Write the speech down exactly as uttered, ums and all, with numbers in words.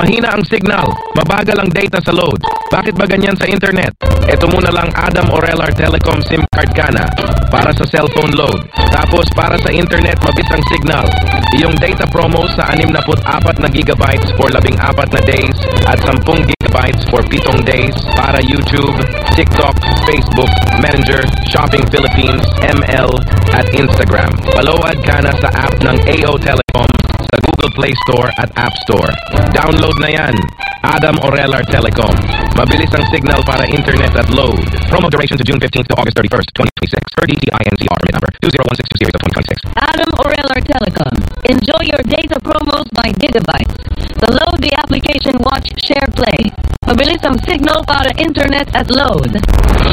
Mahina ang signal, mabagal ang data sa load. Bakit ba ganyan sa internet? Ito muna lang Adam Orelar Telecom SIM card ka na para sa cellphone load. Tapos para sa internet, mabilis ang signal. Iyong data promo sa sixty-four na gigabytes for labing apat na days at ten gigabytes for pitong days para YouTube, TikTok, Facebook, Messenger, Shopping Philippines, M L at Instagram. Palawad ka na sa app ng A O Telecom sa Google Play Store at App Store. Download na yan. Adam Orelar Telecom. Mabilis ang signal para internet at load. Promo duration to June fifteenth to August thirty-first, twenty twenty-six. Per D T I N C R permit number two zero one six two series of twenty twenty-six. Adam Orelar Telecom. Enjoy your data promos by gigabytes. Download the application Watch Share Play. Mabilis ang signal para internet at load.